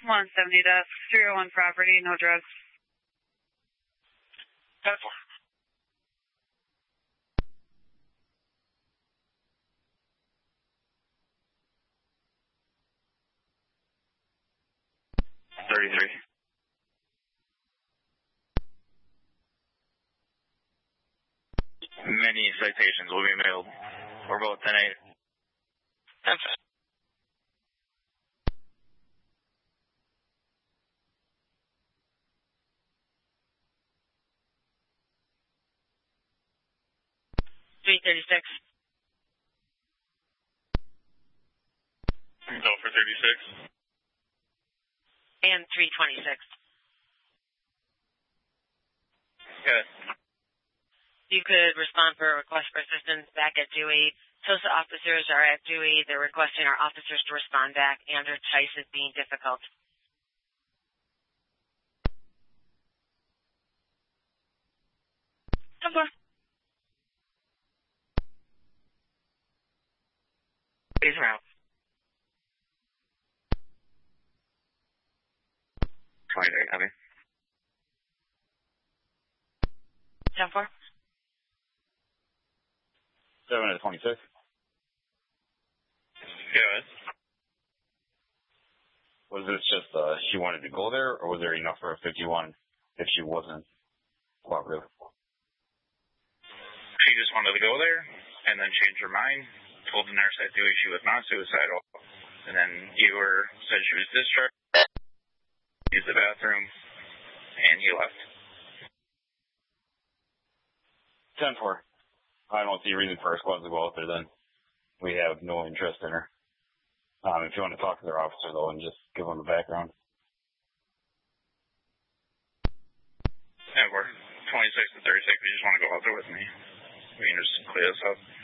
170 to 301 property, no drugs. 10-4. Many citations will be mailed. We're both 10-8. 10-5. Go for 36. And 326. Good. You could respond for a request for assistance back at Dewey. TOSA officers are at Dewey. They're requesting our officers to respond back. Andrew Tice is being difficult. Number. Please route. 28, copy. 10-4. 7 to 26. Good. Was this just she wanted to go there, or was there enough for a 51 if she wasn't cooperative? She just wanted to go there, and then changed her mind, told the nurse at Dewey she was not suicidal, and then said she was discharged, used the bathroom, and he left. 10-4. I don't see a reason for our squad to go out there then. We have no interest in her. If you want to talk to their officer, though, and just give them the background. Yeah, we're 26 to 36. We just want to go out there with me. We can just clear this up.